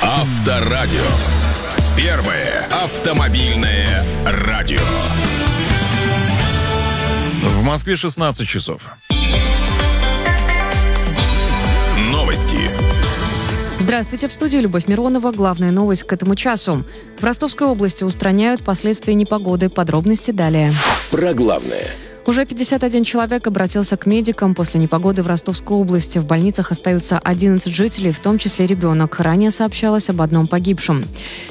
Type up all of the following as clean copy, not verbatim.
Авторадио. Первое автомобильное радио. В Москве 16 часов. Новости. Здравствуйте, в студии Любовь Миронова. Главная новость к этому часу. В Ростовской области устраняют последствия непогоды. Подробности далее. Про главное. Уже 51 человек обратился к медикам после непогоды в Ростовской области. В больницах остаются 11 жителей, в том числе ребенок. Ранее сообщалось об одном погибшем.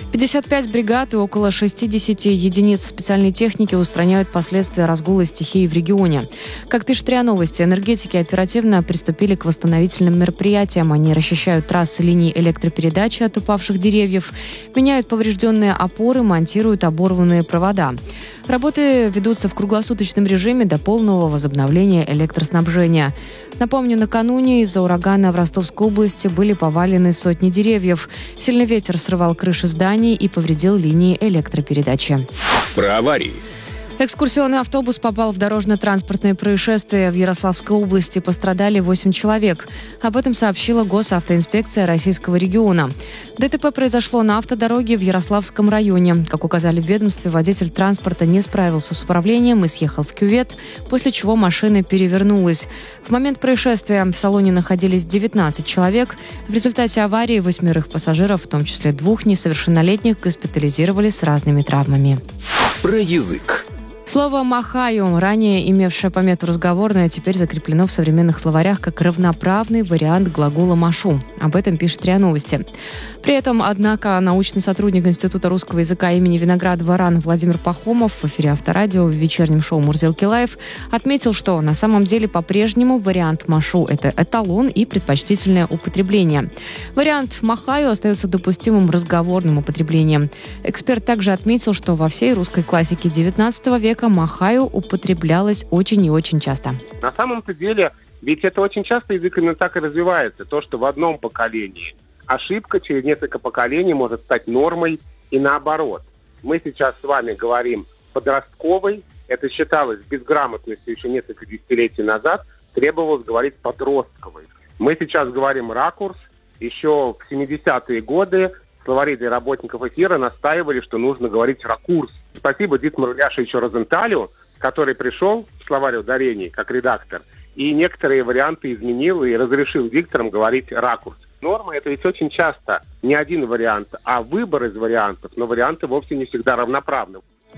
55 бригад и около 60 единиц специальной техники устраняют последствия разгула стихии в регионе. Как пишет РИА Новости, энергетики оперативно приступили к восстановительным мероприятиям. Они расчищают трассы линий электропередачи от упавших деревьев, меняют поврежденные опоры, монтируют оборванные провода. Работы ведутся в круглосуточном режиме до полного возобновления электроснабжения. Напомню, накануне из-за урагана в Ростовской области были повалены сотни деревьев. Сильный ветер срывал крыши зданий и повредил линии электропередачи. Про аварии. Экскурсионный автобус попал в дорожно-транспортное происшествие. В Ярославской области пострадали 8 человек. Об этом сообщила Госавтоинспекция Российского региона. ДТП произошло на автодороге в Ярославском районе. Как указали в ведомстве, водитель транспорта не справился с управлением и съехал в кювет, после чего машина перевернулась. В момент происшествия в салоне находились 19 человек. В результате аварии 8 пассажиров, в том числе 2 несовершеннолетних, госпитализировали с разными травмами. Про язык. Слово «махаю», ранее имевшее помету «разговорное», теперь закреплено в современных словарях как равноправный вариант глагола «машу». Об этом пишет РИА Новости. При этом, однако, научный сотрудник Института русского языка имени Виноградова РАН Владимир Пахомов в эфире Авторадио в вечернем шоу «Мурзилки Лайв» отметил, что на самом деле по-прежнему вариант «машу» — это эталон и предпочтительное употребление. Вариант «махаю» остается допустимым разговорным употреблением. Эксперт также отметил, что во всей русской классике XIX века «махаю» употреблялось очень и очень часто. На самом-то деле, ведь это очень часто язык именно так и развивается. То, что в одном поколении ошибка, через несколько поколений может стать нормой и наоборот. Мы сейчас с вами говорим подростковый. Это считалось безграмотностью еще несколько десятилетий назад. Требовалось говорить подростковый. Мы сейчас говорим ракурс. Еще в 70-е годы словари для работников эфира настаивали, что нужно говорить ракурс. Спасибо Дитмару Ляшевичу Розенталю, который пришел в словарь ударений как редактор и некоторые варианты изменил и разрешил дикторам говорить ракурс. Норма — это ведь очень часто не один вариант, а выбор из вариантов, но варианты вовсе не всегда равноправны.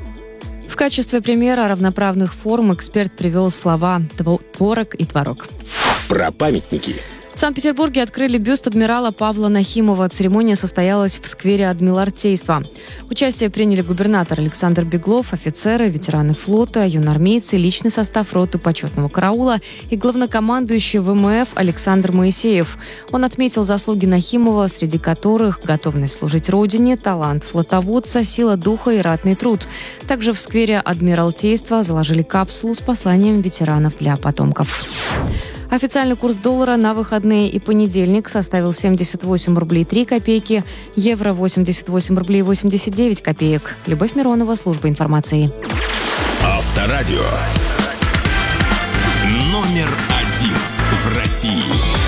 В качестве примера равноправных форм эксперт привел слова «творог» и «творог». Про памятники. В Санкт-Петербурге открыли бюст адмирала Павла Нахимова. Церемония состоялась в сквере Адмиралтейства. Участие приняли губернатор Александр Беглов, офицеры, ветераны флота, юнормейцы, личный состав роты почетного караула и главнокомандующий ВМФ Александр Моисеев. Он отметил заслуги Нахимова, среди которых готовность служить Родине, талант флотоводца, сила духа и ратный труд. Также в сквере Адмиралтейства заложили капсулу с посланием ветеранов для потомков. Официальный курс доллара на выходные и понедельник составил 78 рублей 3 копейки, евро 88 рублей 89 копеек. Любовь Миронова, служба информации. Авторадио. Номер 1 в России.